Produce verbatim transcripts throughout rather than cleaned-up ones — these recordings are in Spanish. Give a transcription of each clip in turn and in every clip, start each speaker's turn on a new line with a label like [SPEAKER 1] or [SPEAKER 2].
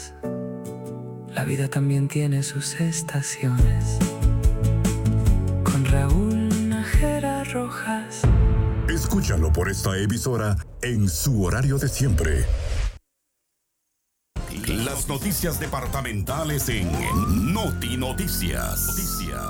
[SPEAKER 1] ciclos. La vida también tiene sus estaciones. Con Raúl Nájera Rojas.
[SPEAKER 2] Escúchalo por esta emisora en su horario de siempre. Las noticias departamentales en Noti Noticias. Noticias.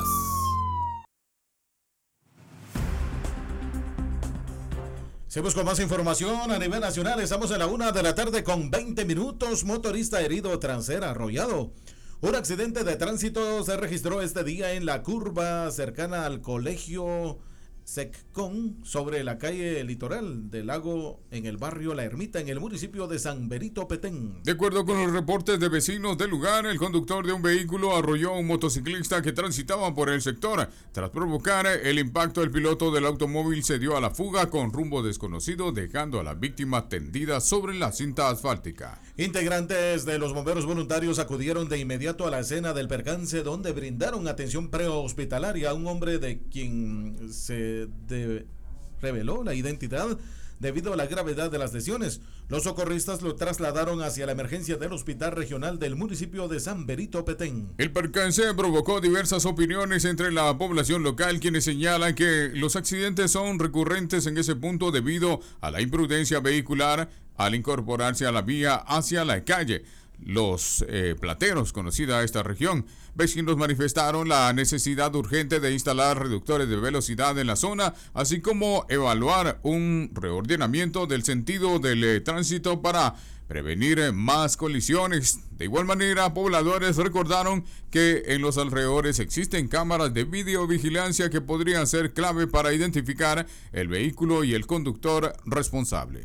[SPEAKER 3] Seguimos con más información a nivel nacional. Estamos en la una de la tarde con veinte minutos. Motorista herido tras ser arrollado. Un accidente de tránsito se registró este día en la curva cercana al colegio Seccon sobre la calle Litoral del Lago en el barrio La Ermita en el municipio de San Benito Petén.
[SPEAKER 4] De acuerdo con los reportes de vecinos del lugar, el conductor de un vehículo arrolló a un motociclista que transitaba por el sector. Tras provocar el impacto, el piloto del automóvil se dio a la fuga con rumbo desconocido, dejando a la víctima tendida sobre la cinta asfáltica.
[SPEAKER 3] Integrantes de los bomberos voluntarios acudieron de inmediato a la escena del percance, donde brindaron atención prehospitalaria a un hombre de quien se de, reveló la identidad debido a la gravedad de las lesiones. Los socorristas lo trasladaron hacia la emergencia del Hospital Regional del municipio de San Benito Petén.
[SPEAKER 4] El percance provocó diversas opiniones entre la población local, quienes señalan que los accidentes son recurrentes en ese punto debido a la imprudencia vehicular al incorporarse a la vía hacia la calle Los eh, Plateros, conocida esta región. Vecinos manifestaron la necesidad urgente de instalar reductores de velocidad en la zona, así como evaluar un reordenamiento del sentido del eh, tránsito para prevenir eh, más colisiones. De igual manera, pobladores recordaron que en los alrededores existen cámaras de videovigilancia que podrían ser clave para identificar el vehículo y el conductor responsable.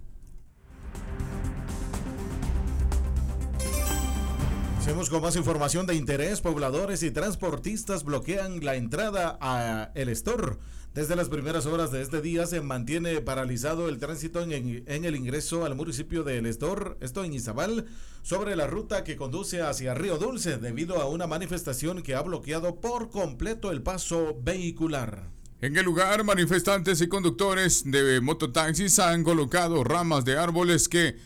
[SPEAKER 3] Seguimos con más información de interés. Pobladores y transportistas bloquean la entrada a El Estor. Desde las primeras horas de este día se mantiene paralizado el tránsito en, en, en el ingreso al municipio de El Estor, esto en Izabal, sobre la ruta que conduce hacia Río Dulce, debido a una manifestación que ha bloqueado por completo el paso vehicular.
[SPEAKER 4] En el lugar, manifestantes y conductores de mototaxis han colocado ramas de árboles que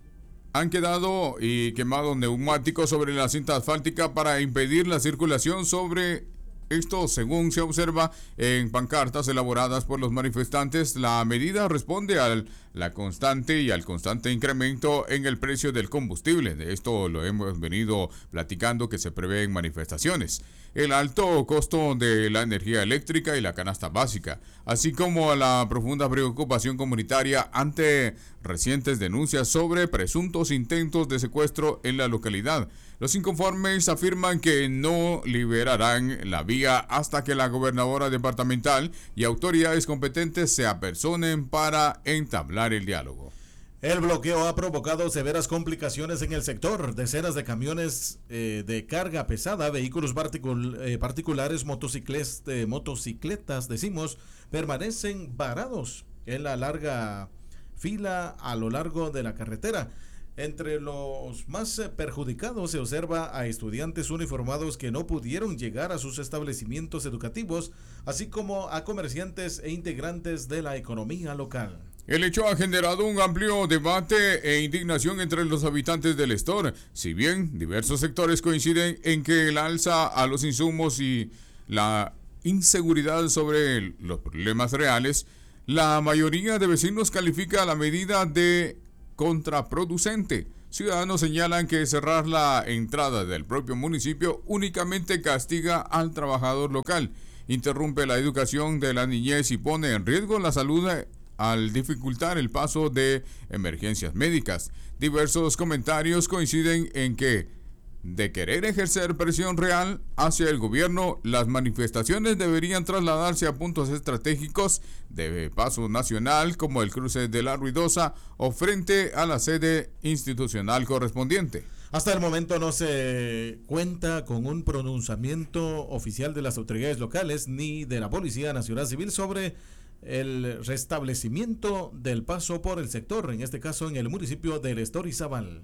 [SPEAKER 4] han quedado y quemado neumáticos sobre la cinta asfáltica para impedir la circulación sobre esto, según se observa en pancartas elaboradas por los manifestantes. La medida responde a la constante y al constante incremento en el precio del combustible. De esto lo hemos venido platicando, que se prevén manifestaciones. El alto costo de la energía eléctrica y la canasta básica, así como la profunda preocupación comunitaria ante recientes denuncias sobre presuntos intentos de secuestro en la localidad. Los inconformes afirman que no liberarán la vía hasta que la gobernadora departamental y autoridades competentes se apersonen para entablar el diálogo.
[SPEAKER 3] El bloqueo ha provocado severas complicaciones en el sector. Decenas de camiones eh, de carga pesada, vehículos particul- eh, particulares, motocicletas, eh, motocicletas, decimos, permanecen varados en la larga fila a lo largo de la carretera. Entre los más perjudicados se observa a estudiantes uniformados que no pudieron llegar a sus establecimientos educativos, así como a comerciantes e integrantes de la economía local.
[SPEAKER 4] El hecho ha generado un amplio debate e indignación entre los habitantes del Estor. Si bien diversos sectores coinciden en que el alza a los insumos y la inseguridad sobre los problemas reales, la mayoría de vecinos califica la medida de contraproducente. Ciudadanos señalan que cerrar la entrada del propio municipio únicamente castiga al trabajador local, interrumpe la educación de la niñez y pone en riesgo la salud al dificultar el paso de emergencias médicas. Diversos comentarios coinciden en que, de querer ejercer presión real hacia el gobierno, las manifestaciones deberían trasladarse a puntos estratégicos de paso nacional, como el cruce de la Ruidosa o frente a la sede institucional correspondiente.
[SPEAKER 3] Hasta el momento no se cuenta con un pronunciamiento oficial de las autoridades locales ni de la Policía Nacional Civil sobre el restablecimiento del paso por el sector, en este caso en el municipio del Estor Izabal.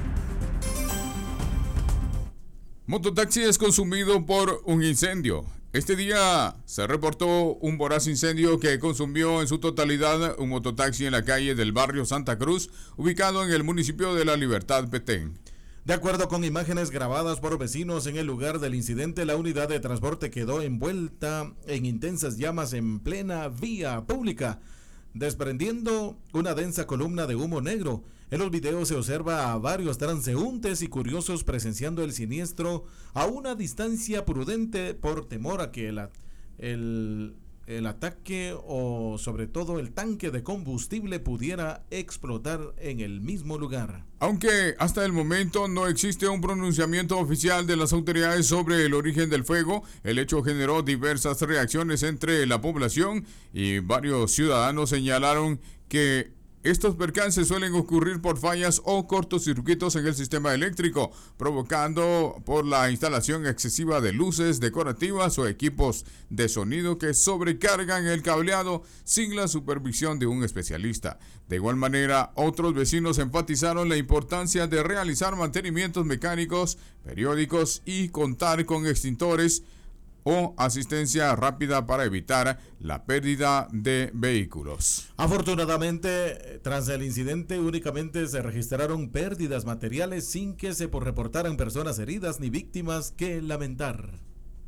[SPEAKER 4] Mototaxi es consumido por un incendio. Este día se reportó un voraz incendio que consumió en su totalidad un mototaxi en la calle del barrio Santa Cruz, ubicado en el municipio de La Libertad, Petén.
[SPEAKER 3] De acuerdo con imágenes grabadas por vecinos en el lugar del incidente, la unidad de transporte quedó envuelta en intensas llamas en plena vía pública, desprendiendo una densa columna de humo negro. En los videos se observa a varios transeúntes y curiosos presenciando el siniestro a una distancia prudente por temor a que el, el, el ataque o sobre todo el tanque de combustible pudiera explotar en el mismo lugar.
[SPEAKER 4] Aunque hasta el momento no existe un pronunciamiento oficial de las autoridades sobre el origen del fuego, el hecho generó diversas reacciones entre la población y varios ciudadanos señalaron que estos percances suelen ocurrir por fallas o cortocircuitos en el sistema eléctrico, provocando por la instalación excesiva de luces decorativas o equipos de sonido que sobrecargan el cableado sin la supervisión de un especialista. De igual manera, otros vecinos enfatizaron la importancia de realizar mantenimientos mecánicos periódicos y contar con extintores o asistencia rápida para evitar la pérdida de vehículos.
[SPEAKER 3] Afortunadamente, tras el incidente únicamente se registraron pérdidas materiales sin que se reportaran personas heridas ni víctimas que lamentar.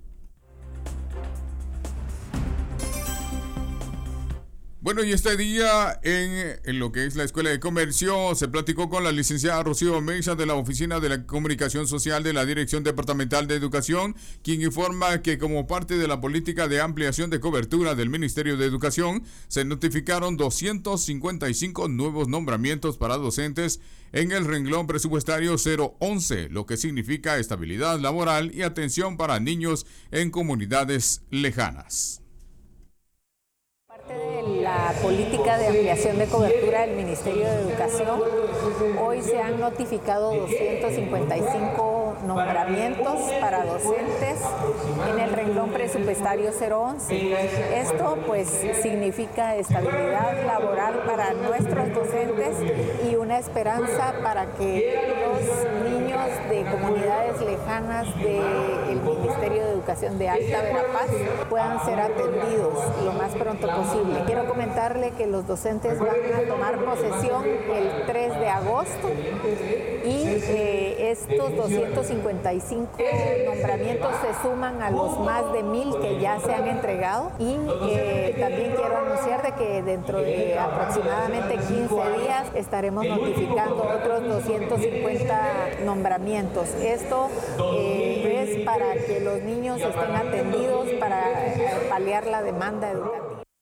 [SPEAKER 4] Bueno, y este día en, en lo que es la Escuela de Comercio se platicó con la licenciada Rocío Mesa de la Oficina de la Comunicación Social de la Dirección Departamental de Educación, quien informa que como parte de la política de ampliación de cobertura del Ministerio de Educación, se notificaron doscientos cincuenta y cinco nuevos nombramientos para docentes en el renglón presupuestario cero once, lo que significa estabilidad laboral y atención para niños en comunidades lejanas.
[SPEAKER 5] De la política de ampliación de cobertura del Ministerio de Educación, hoy se han notificado doscientos cincuenta y cinco nombramientos para docentes en el renglón presupuestario cero once. Esto pues significa estabilidad laboral para nuestros docentes y una esperanza para que los niños de comunidades lejanas del Ministerio de Educación de Alta Verapaz puedan ser atendidos lo más pronto posible. Quiero comentarle que los docentes van a tomar posesión el tres de agosto y eh, estos doscientos cincuenta y cinco nombramientos se suman a los más de mil que ya se han entregado y eh, también quiero anunciar de que dentro de aproximadamente quince días estaremos notificando otros doscientos cincuenta nombramientos. Esto eh, es para que los niños estén atendidos para eh, paliar la demanda educativa.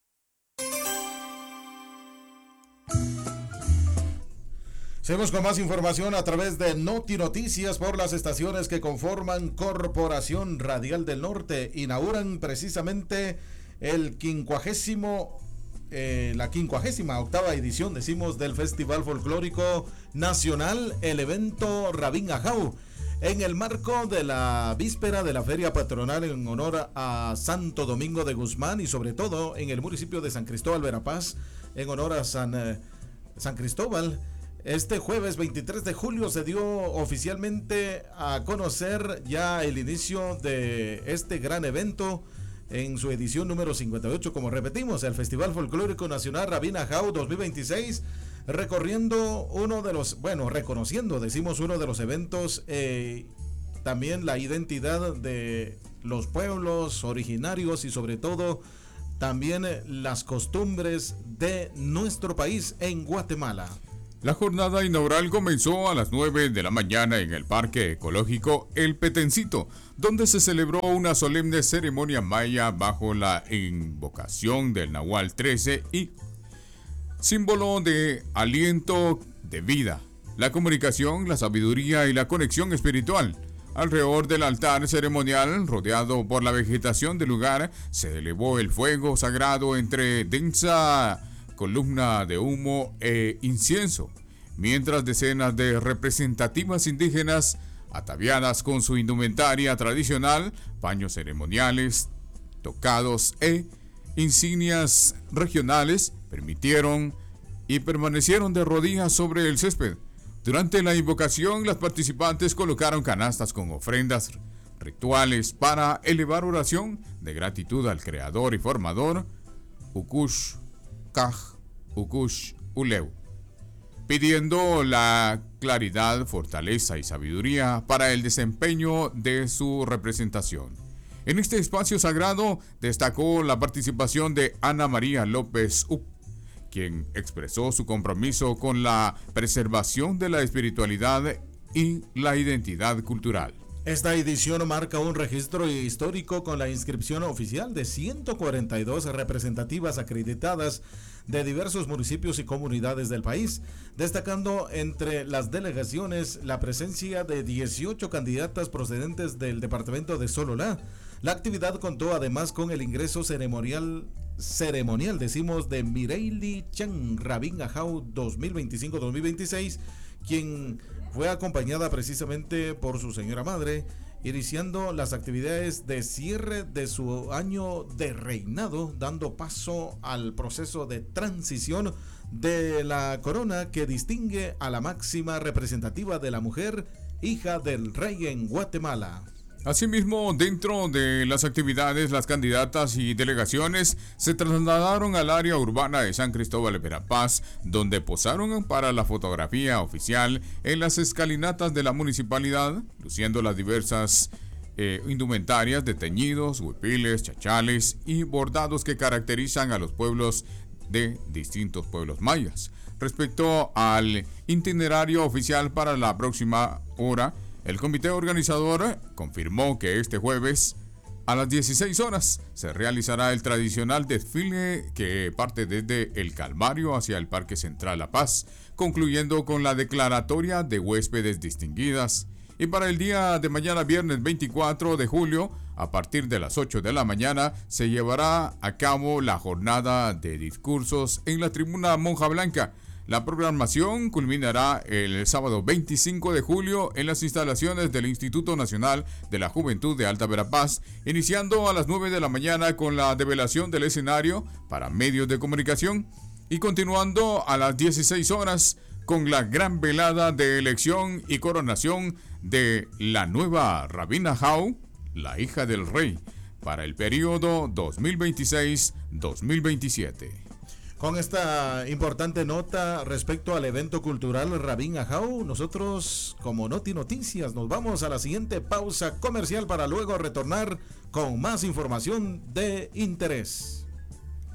[SPEAKER 3] Seguimos con más información a través de Noti Noticias por las estaciones que conforman Corporación Radial del Norte. Inauguran precisamente el quincuagésimo, eh, la quincuagésima octava edición, decimos, del Festival Folclórico Nacional, el evento Rabín Ajau, en el marco de la víspera de la Feria Patronal en honor a Santo Domingo de Guzmán y sobre todo en el municipio de San Cristóbal Verapaz, en honor a San, eh, San Cristóbal. Este jueves veintitrés de julio se dio oficialmente a conocer ya el inicio de este gran evento en su edición número cincuenta y ocho, como repetimos, el Festival Folclórico Nacional Rabín Ajau dos mil veintiséis, recorriendo uno de los, bueno, reconociendo, decimos, uno de los eventos, eh, también la identidad de los pueblos originarios y sobre todo también las costumbres de nuestro país en Guatemala.
[SPEAKER 4] La jornada inaugural comenzó a las nueve de la mañana en el Parque Ecológico El Petencito, donde se celebró una solemne ceremonia maya bajo la invocación del Nahual trece y símbolo de aliento de vida, la comunicación, la sabiduría y la conexión espiritual. Alrededor del altar ceremonial, rodeado por la vegetación del lugar, se elevó el fuego sagrado entre densa columna de humo e incienso, mientras decenas de representativas indígenas, ataviadas con su indumentaria tradicional, paños ceremoniales, tocados e insignias regionales, permitieron y permanecieron de rodillas sobre el césped. Durante la invocación, las participantes colocaron canastas con ofrendas rituales para elevar oración de gratitud al creador y formador, Ukush Kaj Ukush Uleu, pidiendo la claridad, fortaleza y sabiduría para el desempeño de su representación. En este espacio sagrado destacó la participación de Ana María López Up, quien expresó su compromiso con la preservación de la espiritualidad y la identidad cultural.
[SPEAKER 3] Esta edición marca un registro histórico con la inscripción oficial de ciento cuarenta y dos representativas acreditadas de diversos municipios y comunidades del país, destacando entre las delegaciones la presencia de dieciocho candidatas procedentes del departamento de Sololá. La actividad contó además con el ingreso ceremonial, ceremonial decimos, de Mireille Chan Rabin Ajau dos mil veinticinco dos mil veintiséis, quien fue acompañada precisamente por su señora madre, iniciando las actividades de cierre de su año de reinado, dando paso al proceso de transición de la corona que distingue a la máxima representativa de la mujer, hija del rey en Guatemala.
[SPEAKER 4] Asimismo, dentro de las actividades, las candidatas y delegaciones se trasladaron al área urbana de San Cristóbal de Verapaz, donde posaron para la fotografía oficial en las escalinatas de la municipalidad, luciendo las diversas eh, indumentarias de teñidos, huipiles, chachales y bordados que caracterizan a los pueblos de distintos pueblos mayas. Respecto al itinerario oficial para la próxima hora, el comité organizador confirmó que este jueves a las dieciséis horas se realizará el tradicional desfile que parte desde el Calvario hacia el Parque Central La Paz, concluyendo con la declaratoria de huéspedes distinguidas. Y para el día de mañana, viernes veinticuatro de julio, a partir de las ocho de la mañana, se llevará a cabo la jornada de discursos en la tribuna Monja Blanca. La programación culminará el sábado veinticinco de julio en las instalaciones del Instituto Nacional de la Juventud de Alta Verapaz, iniciando a las nueve de la mañana con la develación del escenario para medios de comunicación y continuando a las dieciséis horas con la gran velada de elección y coronación de la nueva Rabin Ajau, la hija del rey, para el periodo dos mil veintiséis dos mil veintisiete.
[SPEAKER 3] Con esta importante nota respecto al evento cultural Rabin Ajau, nosotros como Noti Noticias nos vamos a la siguiente pausa comercial para luego retornar con más información de interés.